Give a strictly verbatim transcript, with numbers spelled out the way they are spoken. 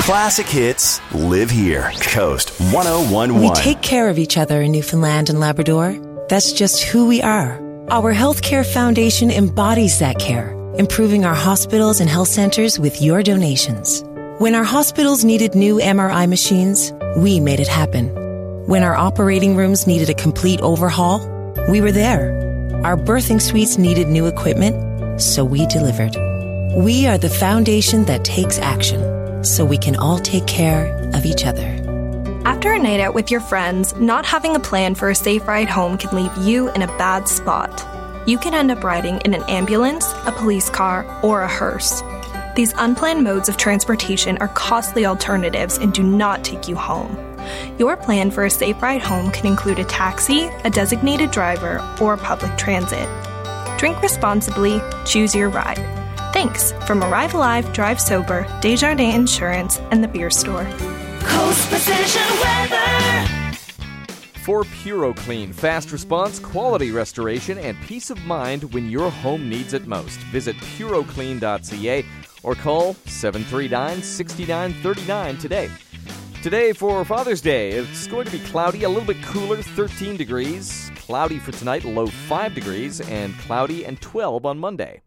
classic hits live here. Coast one oh one point We one. take care of each other in Newfoundland and Labrador. That's just who we are. Our Healthcare Foundation embodies that care, improving our hospitals and health centers with your donations. When our hospitals needed new M R I machines, we made it happen. When our operating rooms needed a complete overhaul, we were there. Our birthing suites needed new equipment, so we delivered. We are the foundation that takes action, so we can all take care of each other. After a night out with your friends, not having a plan for a safe ride home can leave you in a bad spot. You can end up riding in an ambulance, a police car, or a hearse. These unplanned modes of transportation are costly alternatives and do not take you home. Your plan for a safe ride home can include a taxi, a designated driver, or public transit. Drink responsibly, choose your ride. Thanks from Arrive Alive, Drive Sober, Desjardins Insurance, and the Beer Store. Coast Precision Weather. For PuroClean, fast response, quality restoration, and peace of mind when your home needs it most. Visit puro clean dot c a or call seven three nine, six nine three nine today. Today for Father's Day, it's going to be cloudy, a little bit cooler, thirteen degrees. Cloudy for tonight, low five degrees, and cloudy and twelve on Monday.